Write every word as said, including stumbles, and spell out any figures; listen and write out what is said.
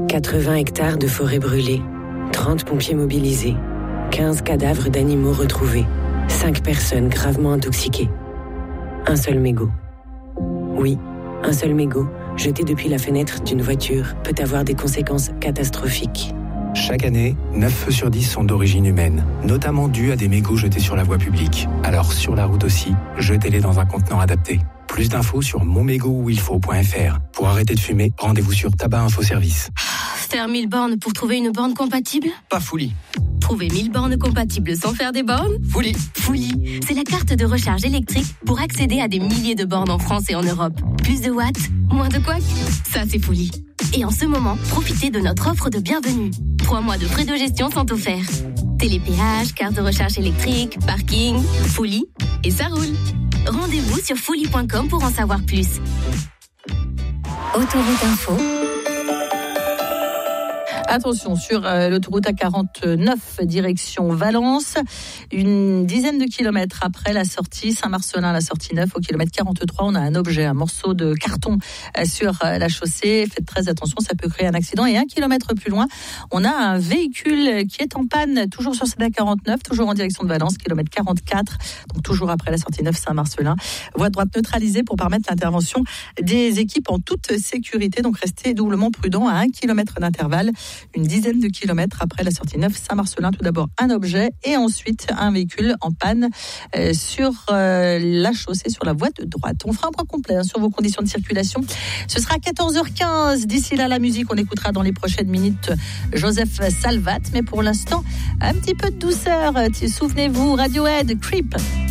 quatre-vingts hectares de forêt brûlée, trente pompiers mobilisés, quinze cadavres d'animaux retrouvés, cinq personnes gravement intoxiquées. Un seul mégot. Oui, un seul mégot, jeté depuis la fenêtre d'une voiture, peut avoir des conséquences catastrophiques. Chaque année, neuf feux sur dix sont d'origine humaine, notamment dus à des mégots jetés sur la voie publique. Alors sur la route aussi, jetez-les dans un contenant adapté. Plus d'infos sur mon mégot où il faut point f r. Pour arrêter de fumer, rendez-vous sur Tabac Info Service. Faire mille bornes pour trouver une borne compatible ? Pas Fouli. Trouver mille bornes compatibles sans faire des bornes ? Fouli. Fouli, c'est la carte de recharge électrique pour accéder à des milliers de bornes en France et en Europe. Plus de watts, moins de couacs, ça c'est Fouli. Et en ce moment, profitez de notre offre de bienvenue. Trois mois de frais de gestion sont offerts. Télépéage, carte de recharge électrique, parking, Fouli, et ça roule. Rendez-vous sur fouli point com pour en savoir plus. Autoroute Info. Attention, sur euh, l'autoroute A quarante-neuf, direction Valence, une dizaine de kilomètres après la sortie Saint-Marcelin, la sortie neuf, au kilomètre quarante-trois, on a un objet, un morceau de carton euh, sur euh, la chaussée. Faites très attention, ça peut créer un accident. Et un kilomètre plus loin, on a un véhicule qui est en panne, toujours sur cette A quarante-neuf, toujours en direction de Valence, kilomètre quarante-quatre, donc toujours après la sortie neuf Saint-Marcelin. Voie de droite neutralisée pour permettre l'intervention des équipes en toute sécurité. Donc restez doublement prudents à un kilomètre d'intervalle. Une dizaine de kilomètres après la sortie neuf Saint-Marcelin, tout d'abord un objet et ensuite un véhicule en panne euh, sur euh, la chaussée, sur la voie de droite. On fera un point complet hein, sur vos conditions de circulation. Ce sera à quatorze heures quinze. D'ici là, la musique, on écoutera dans les prochaines minutes Joseph Salvat. Mais pour l'instant, un petit peu de douceur. Souvenez-vous, Radiohead, Creep.